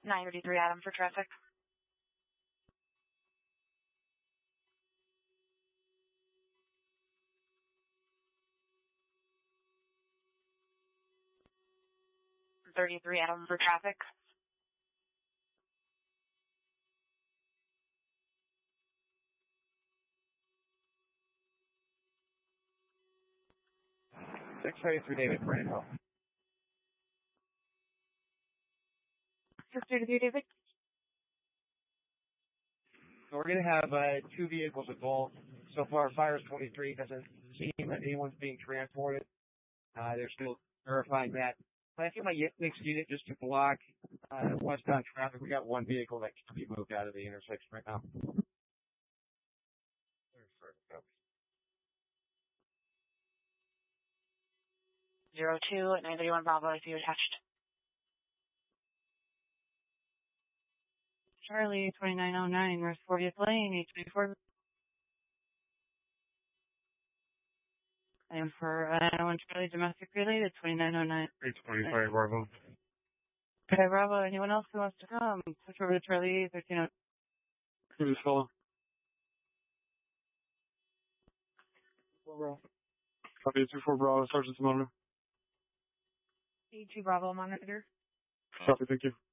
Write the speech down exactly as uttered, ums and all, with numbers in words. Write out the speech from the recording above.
nine thirty-three Adam for traffic. thirty-three Adam for traffic. six thirty-three David Brando. six thirty-three David. So we're going to have uh, two vehicles involved. So far, Fires twenty-three doesn't seem that anyone's being transported. Uh, they're still verifying that. But I think my next unit just to block uh, westbound traffic. We got one vehicle that can be moved out of the intersection right now. Zero two at nine thirty-one Bravo, I see you attached. Charlie, twenty-nine oh nine, West fortieth Lane, H twenty-four. And for uh, one Charlie, domestic related, twenty-nine oh nine. H twenty-five Bravo. Okay, Bravo, anyone else who wants to come? Switch over to Charlie, thirteen oh. Who's this fellow? Copy two four Bravo, Sergeant Simona. C two Bravo monitor. Copy, thank you.